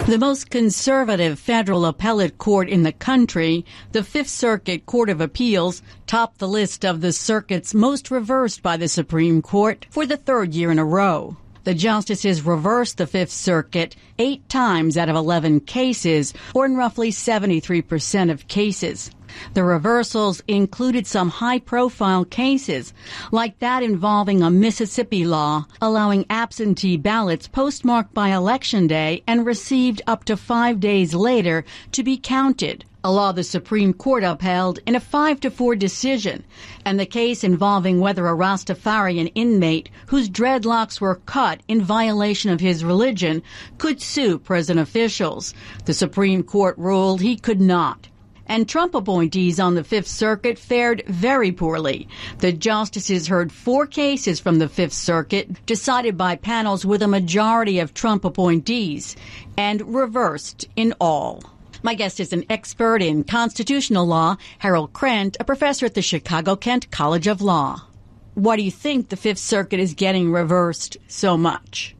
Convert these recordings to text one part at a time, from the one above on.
The most conservative federal appellate court in the country, the Fifth Circuit Court of Appeals, topped the list of the circuits most reversed by the Supreme Court for the third year in a row. The justices reversed the Fifth Circuit 8 times out of 11 cases, or in roughly 73% of cases. The reversals included some high-profile cases, like that involving a Mississippi law allowing absentee ballots postmarked by Election Day and received up to 5 days later to be counted, a law the Supreme Court upheld in a 5-4 decision, and the case involving whether a Rastafarian inmate whose dreadlocks were cut in violation of his religion could sue prison officials. The Supreme Court ruled he could not. And Trump appointees on the Fifth Circuit fared very poorly. The justices heard 4 cases from the Fifth Circuit decided by panels with a majority of Trump appointees and reversed in all. My guest is an expert in constitutional law, Harold Krent, a professor at the Chicago-Kent College of Law. Why do you think the Fifth Circuit is getting reversed so much?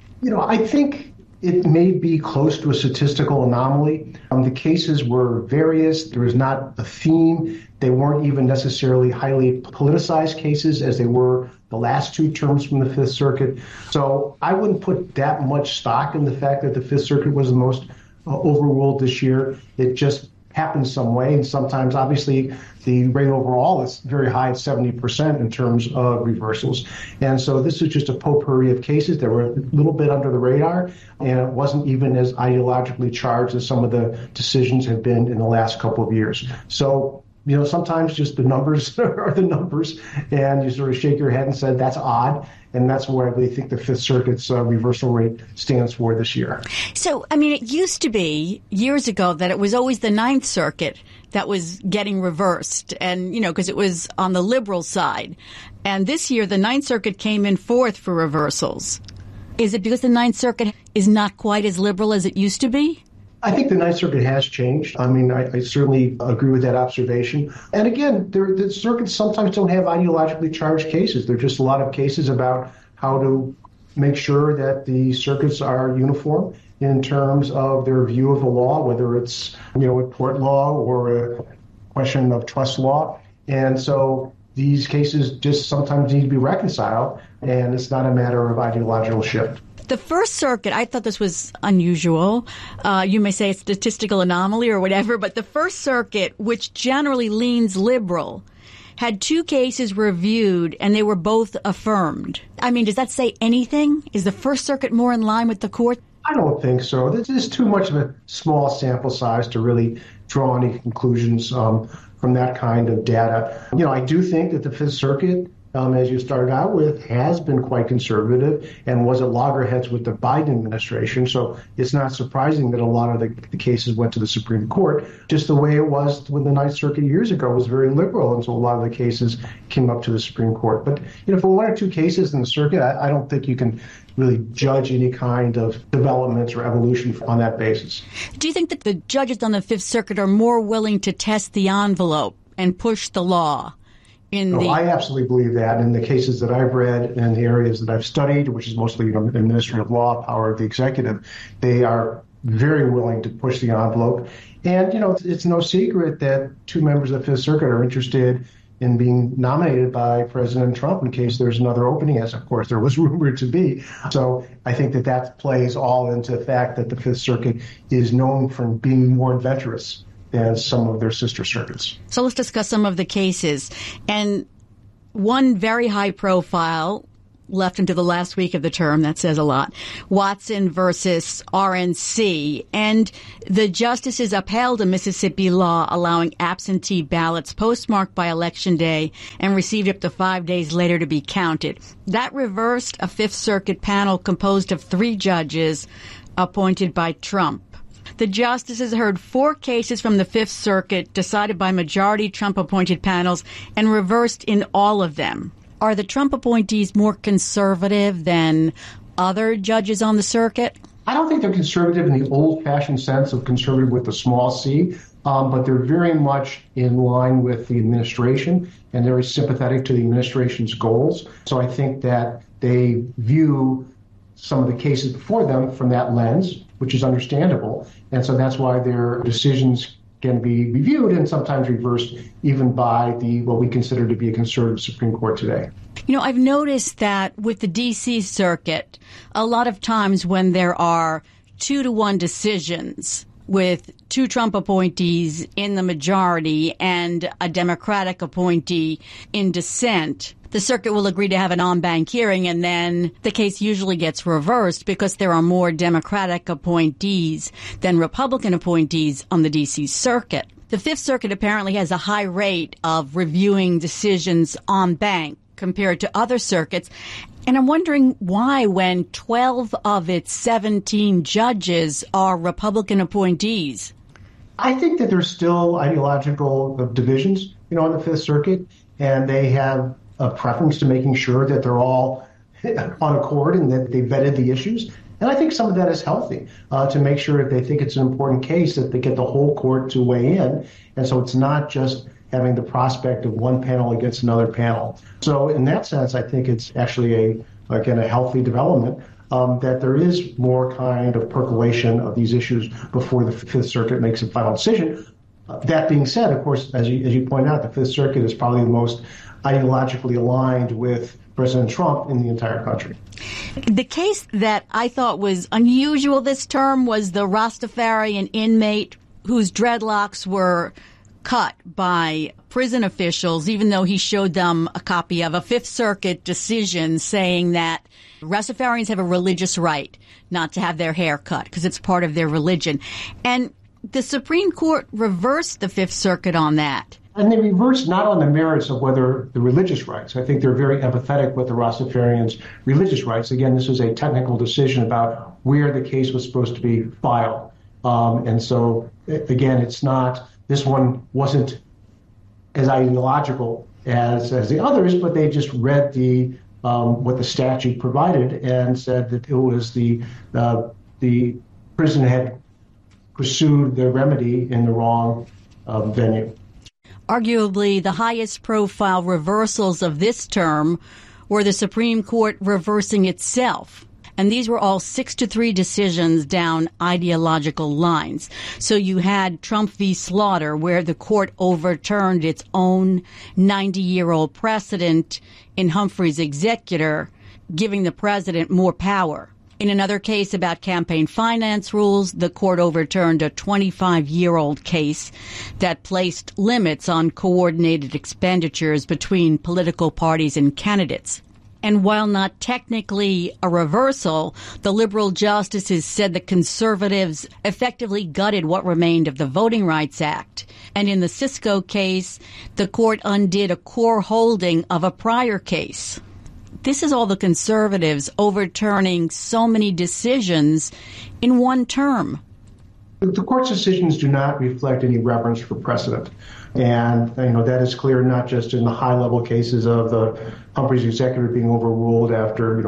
I think it may be close to a statistical anomaly. The cases were various. There was not a theme. They weren't even necessarily highly politicized cases as they were the last 2 terms from the Fifth Circuit. So I wouldn't put that much stock in the fact that the Fifth Circuit was the most overruled this year. It just happened some way. And sometimes, obviously, the rate overall is very high at 70% in terms of reversals. And so this is just a potpourri of cases that were a little bit under the radar, and it wasn't even as ideologically charged as some of the decisions have been in the last couple of years. So, sometimes just the numbers are the numbers, and you sort of shake your head and say, that's odd. And that's what I really think the Fifth Circuit's reversal rate stands for this year. So, it used to be years ago that it was always the Ninth Circuit that was getting reversed, and, because it was on the liberal side. And this year, the Ninth Circuit came in 4th for reversals. Is it because the Ninth Circuit is not quite as liberal as it used to be? I think the Ninth Circuit has changed. I certainly agree with that observation. And again, the circuits sometimes don't have ideologically charged cases. There are just a lot of cases about how to make sure that the circuits are uniform in terms of their view of the law, whether it's, a tort law or a question of trust law. And so these cases just sometimes need to be reconciled, and it's not a matter of ideological shift. The First Circuit, I thought this was unusual. You may say a statistical anomaly or whatever, but the First Circuit, which generally leans liberal, had 2 cases reviewed and they were both affirmed. Does that say anything? Is the First Circuit more in line with the court? I don't think so. This is too much of a small sample size to really draw any conclusions from that kind of data. I do think that the Fifth Circuit, as you started out with, has been quite conservative and was at loggerheads with the Biden administration. So it's not surprising that a lot of the cases went to the Supreme Court, just the way it was when the Ninth Circuit years ago was very liberal. And so a lot of the cases came up to the Supreme Court. But, for 1 or 2 cases in the circuit, I don't think you can really judge any kind of developments or evolution on that basis. Do you think that the judges on the Fifth Circuit are more willing to test the envelope and push the law? I absolutely believe that. In the cases that I've read and the areas that I've studied, which is mostly administrative law, power of the executive, they are very willing to push the envelope. And, it's no secret that 2 members of the Fifth Circuit are interested in being nominated by President Trump in case there's another opening, as, of course, there was rumored to be. So I think that plays all into the fact that the Fifth Circuit is known for being more adventurous than some of their sister circuits. So let's discuss some of the cases. And one very high profile left into the last week of the term, that says a lot, Watson versus RNC. And the justices upheld a Mississippi law allowing absentee ballots postmarked by Election Day and received up to 5 days later to be counted. That reversed a Fifth Circuit panel composed of 3 judges appointed by Trump. The justices heard 4 cases from the Fifth Circuit decided by majority Trump-appointed panels and reversed in all of them. Are the Trump appointees more conservative than other judges on the circuit? I don't think they're conservative in the old-fashioned sense of conservative with a small c, but they're very much in line with the administration, and they're sympathetic to the administration's goals. So I think that they view some of the cases before them from that lens, which is understandable. And so that's why their decisions can be reviewed and sometimes reversed even by what we consider to be a conservative Supreme Court today. You know, I've noticed that with the D.C. Circuit, a lot of times when there are 2-1 decisions with 2 Trump appointees in the majority and a Democratic appointee in dissent, the circuit will agree to have an en banc hearing, and then the case usually gets reversed because there are more Democratic appointees than Republican appointees on the D.C. Circuit. The Fifth Circuit apparently has a high rate of reviewing decisions en banc compared to other circuits. And I'm wondering why, when 12 of its 17 judges are Republican appointees. I think that there's still ideological divisions, on the Fifth Circuit, and they have a preference to making sure that they're all on accord and that they vetted the issues. And I think some of that is healthy, to make sure if they think it's an important case that they get the whole court to weigh in. And so it's not just having the prospect of one panel against another panel. So in that sense, I think it's actually a healthy development, that there is more kind of percolation of these issues before the Fifth Circuit makes a final decision. That being said, of course, as you point out, the Fifth Circuit is probably the most ideologically aligned with President Trump in the entire country. The case that I thought was unusual this term was the Rastafarian inmate whose dreadlocks were cut by prison officials, even though he showed them a copy of a Fifth Circuit decision saying that Rastafarians have a religious right not to have their hair cut because it's part of their religion. And the Supreme Court reversed the Fifth Circuit on that. And they reversed not on the merits of whether the religious rights. I think they're very empathetic with the Rastafarians' religious rights. Again, this was a technical decision about where the case was supposed to be filed. And so, again, this one wasn't as ideological as the others, but they just read what the statute provided and said that it was the prison had pursued the remedy in the wrong venue. Arguably, the highest profile reversals of this term were the Supreme Court reversing itself. And these were all 6-3 decisions down ideological lines. So you had Trump v. Slaughter, where the court overturned its own 90-year-old precedent in Humphrey's executor, giving the president more power. In another case about campaign finance rules, the court overturned a 25-year-old case that placed limits on coordinated expenditures between political parties and candidates. And while not technically a reversal, the liberal justices said the conservatives effectively gutted what remained of the Voting Rights Act. And in the Cisco case, the court undid a core holding of a prior case. This is all the conservatives overturning so many decisions in one term. The court's decisions do not reflect any reverence for precedent. And, that is clear not just in the high-level cases of the Humphrey's executor being overruled after,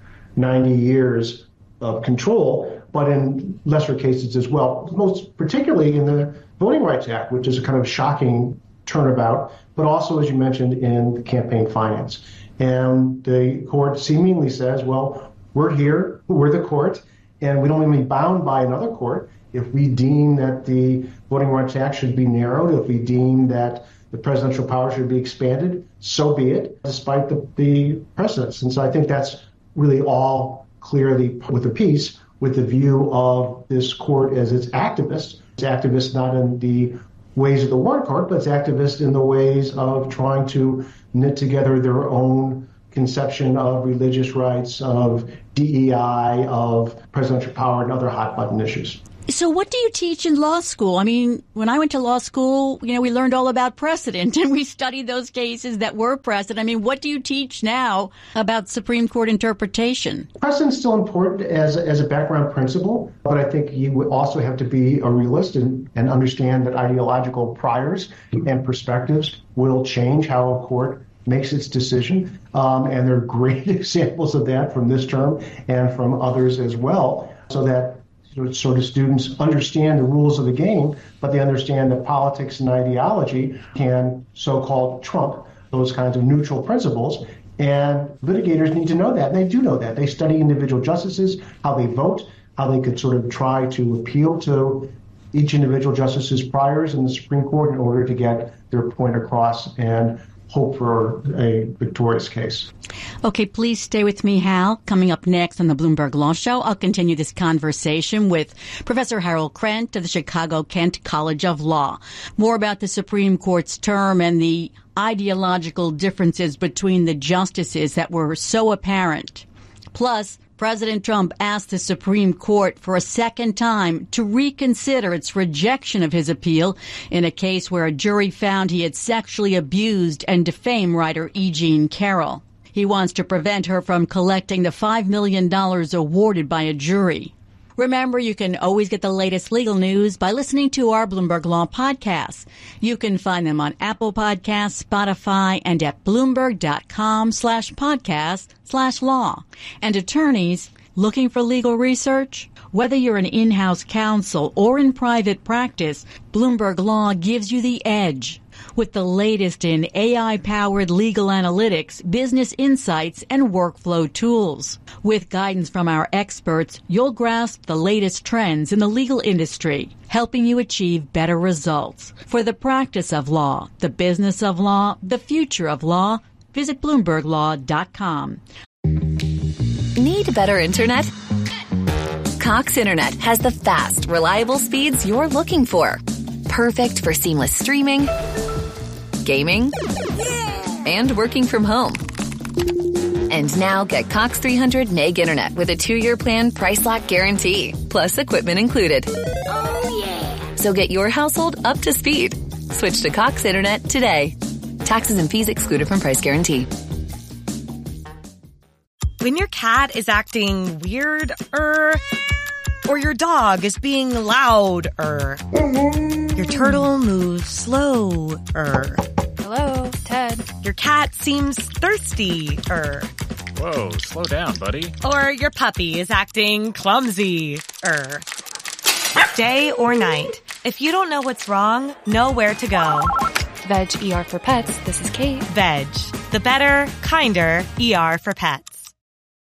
90 years of control, but in lesser cases as well, most particularly in the Voting Rights Act, which is a kind of shocking turnabout, but also, as you mentioned, in the campaign finance. And the court seemingly says, well, we're here, we're the court, and we don't want to be bound by another court. If we deem that the Voting Rights Act should be narrowed, if we deem that the presidential power should be expanded, so be it, despite the precedents. And so I think that's really all clearly with a piece with the view of this court as its activist. It's activist not in the ways of the Warren Court, but it's activist in the ways of trying to knit together their own conception of religious rights, of DEI, of presidential power, and other hot-button issues. So what do you teach in law school? I mean, when I went to law school, we learned all about precedent, and we studied those cases that were precedent. I mean, what do you teach now about Supreme Court interpretation? Precedent's still important as a background principle, but I think you would also have to be a realist and understand that ideological priors and perspectives will change how a court makes its decision. And there are great examples of that from this term and from others as well, so that sort of students understand the rules of the game, but they understand that politics and ideology can so-called trump those kinds of neutral principles. And litigators need to know that. And they do know that. They study individual justices, how they vote, how they could sort of try to appeal to each individual justice's priors in the Supreme Court in order to get their point across and hope for a victorious case. Okay, please stay with me, Hal. Coming up next on the Bloomberg Law Show, I'll continue this conversation with Professor Harold Krent of the Chicago-Kent College of Law. More about the Supreme Court's term and the ideological differences between the justices that were so apparent. Plus, President Trump asked the Supreme Court for a second time to reconsider its rejection of his appeal in a case where a jury found he had sexually abused and defamed writer E. Jean Carroll. He wants to prevent her from collecting the $5 million awarded by a jury. Remember, you can always get the latest legal news by listening to our Bloomberg Law podcasts. You can find them on Apple Podcasts, Spotify, and at Bloomberg.com/podcast/law. And attorneys looking for legal research? Whether you're an in-house counsel or in private practice, Bloomberg Law gives you the edge. With the latest in AI-powered legal analytics, business insights, and workflow tools. With guidance from our experts, you'll grasp the latest trends in the legal industry, helping you achieve better results. For the practice of law, the business of law, the future of law, visit BloombergLaw.com. Need better internet? Cox Internet has the fast, reliable speeds you're looking for. Perfect for seamless streaming, gaming, and working from home. And now get Cox 300 meg internet with a 2-year plan price lock guarantee, plus equipment included. Oh, yeah. So get your household up to speed. Switch to Cox Internet today. Taxes and fees excluded from price guarantee. When your cat is acting weird, or your dog is being loud, your turtle moves slow, Hello, Ted. Your cat seems thirsty, Whoa, slow down, buddy. or your puppy is acting clumsy, Day or night, if you don't know what's wrong, know where to go. Veg ER for Pets. This is Kate. Veg, the better, kinder ER for pets.